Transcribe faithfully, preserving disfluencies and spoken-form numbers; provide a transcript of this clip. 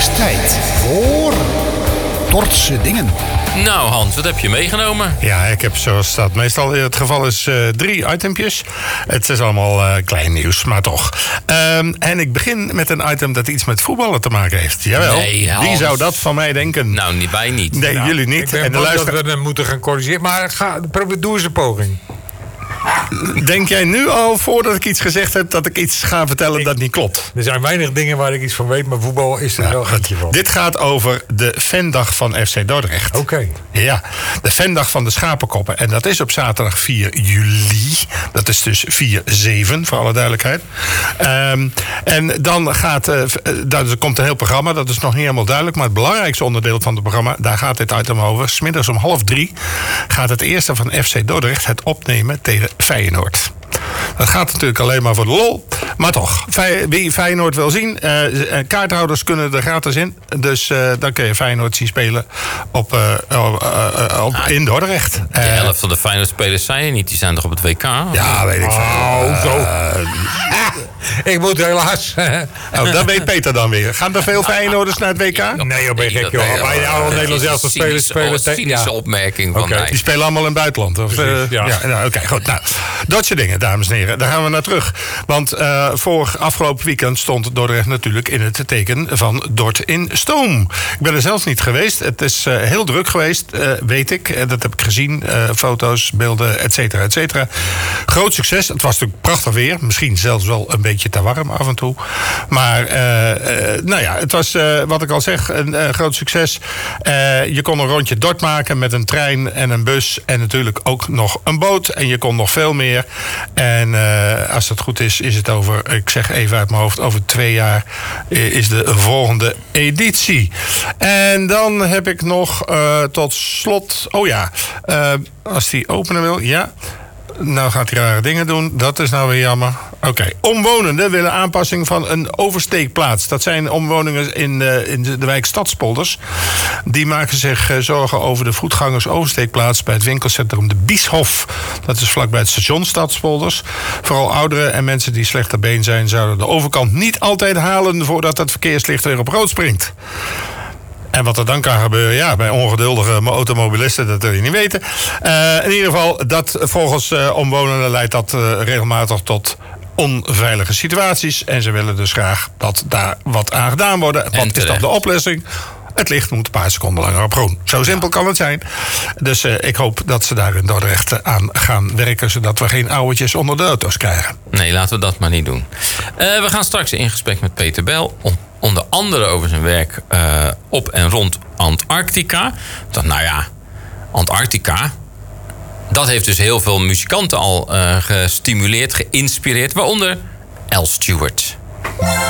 is tijd voor Dordtse dingen. Nou Hans, wat heb je meegenomen? Ja, ik heb zoals dat meestal het geval is uh, drie itempjes. Het is allemaal uh, klein nieuws, maar toch. Um, en ik begin met een item dat iets met voetballen te maken heeft. Jawel, nee, wie zou dat van mij denken? Nou, niet, wij niet. Nee, nou, jullie niet. Ik ben en de bang luister... dat we hem moeten gaan corrigeren. Maar ga, probeer, doe eens een poging. Denk jij nu al, voordat ik iets gezegd heb, dat ik iets ga vertellen ik, dat niet klopt? Er zijn weinig dingen waar ik iets van weet, maar voetbal is er nou, wel eentje van. Dit gaat over de fandag van F C Dordrecht. Oké. Okay. Ja, de fandag van de Schapenkoppen. En dat is op zaterdag vier juli. Dat is dus vier zeven, voor alle duidelijkheid. Um, en dan gaat, uh, daar komt een heel programma, dat is nog niet helemaal duidelijk. Maar het belangrijkste onderdeel van het programma, daar gaat dit item over. 's Middags om half drie gaat het eerste van F C Dordrecht het opnemen tegen Feyenoord. Dat gaat natuurlijk alleen maar voor de lol. Maar toch, wie Feyenoord wil zien, uh, kaarthouders kunnen er gratis in. Dus uh, dan kun je Feyenoord zien spelen op, uh, uh, uh, op, in Dordrecht. De helft van de Feyenoord-spelers zijn er niet. Die zijn toch op het W K? Ja, weet ik veel. Oh, zo. Uh, ik moet helaas. Oh, dat weet Peter dan weer. Gaan er veel Feyenoorders naar het W K? Nee, joh, ben je gek, joh. Maar ja, al Nederlands elftal spelers spelen. Dat is een cynische opmerking van mij. Die spelen allemaal in het buitenland. Of, uh, ja. ja nou, Oké, okay, goed. Nou, dat soort dingen, dames en heren. Daar gaan we naar terug. Want uh, voor afgelopen weekend stond Dordrecht natuurlijk in het teken van Dort in Stoom. Ik ben er zelfs niet geweest. Het is uh, heel druk geweest, uh, weet ik. Dat heb ik gezien. Uh, foto's, beelden, et cetera, et cetera. Groot succes. Het was natuurlijk prachtig weer. Misschien zelfs wel een beetje te warm af en toe. Maar uh, uh, nou ja, het was, uh, wat ik al zeg, een uh, groot succes. Uh, je kon een rondje Dort maken met een trein en een bus. En natuurlijk ook nog een boot. En je kon nog veel meer. En uh, als het goed is, is het over, ik zeg even uit mijn hoofd, over twee jaar uh, is de volgende editie. En dan heb ik nog uh, tot slot, oh ja, uh, als die openen wil, ja. Nou gaat hij rare dingen doen. Dat is nou weer jammer. Oké. Okay. Omwonenden willen aanpassing van een oversteekplaats. Dat zijn omwonenden in, uh, in de, de wijk Stadspolders. Die maken zich uh, zorgen over de voetgangers-oversteekplaats bij het winkelcentrum De Bieshof. Dat is vlakbij het station Stadspolders. Vooral ouderen en mensen die slecht ter been zijn, zouden de overkant niet altijd halen voordat het verkeerslicht weer op rood springt. En wat er dan kan gebeuren, ja, bij ongeduldige automobilisten, dat wil je niet weten. Uh, in ieder geval, dat volgens uh, omwonenden leidt dat uh, regelmatig tot onveilige situaties. En ze willen dus graag dat daar wat aan gedaan wordt. Wat is dan de oplossing? Het licht moet een paar seconden langer op groen. Zo simpel kan het zijn. Dus uh, ik hoop dat ze daar in Dordrecht aan gaan werken, zodat we geen ouwetjes onder de auto's krijgen. Nee, laten we dat maar niet doen. Uh, we gaan straks in gesprek met Peter Bel. Om, onder andere over zijn werk uh, op en rond Antarctica. Dan, nou ja, Antarctica. Dat heeft dus heel veel muzikanten al uh, gestimuleerd, geïnspireerd. Waaronder Al Stewart.